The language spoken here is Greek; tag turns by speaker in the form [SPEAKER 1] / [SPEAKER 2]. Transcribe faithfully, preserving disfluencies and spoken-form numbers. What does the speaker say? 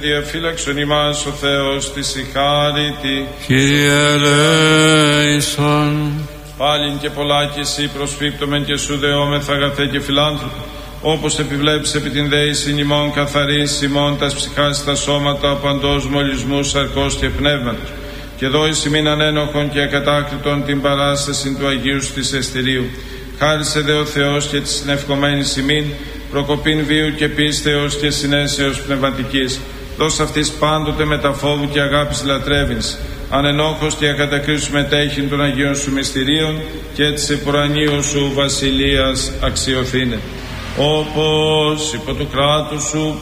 [SPEAKER 1] Διαφύλαξον ημάς ο Θεός της η χάριτη.
[SPEAKER 2] Κύριε ελέησον.
[SPEAKER 1] Πάλιν και πολλά και εσύ προσφύπτομεν και σου δεόμεθα αγαθέ και φιλάνθρωπε, όπως επιβλέψεις επί την δέησιν ημών καθαρής ημών τας ψυχάς τα σώματα παντός μολυσμού σαρκός και πνεύματος, και δώης ημίν ανένοχον και ακατάκριτον την παράσταση του Αγίου σου της εστηρίου. Χάρισε δε ο Θεός και της συνευκομένης ημίν προκοπήν βίου και πίστεως και συνέσεως πνευματικής. Δώσ' αυτής πάντοτε με τα φόβου και αγάπης λατρεύεινς, ανενόχως και ακατακρίσου μετέχειν των Αγίων σου μυστηρίων και της επουρανίου σου βασιλείας αξιοθήνε. Όπως υπό του κράτους σου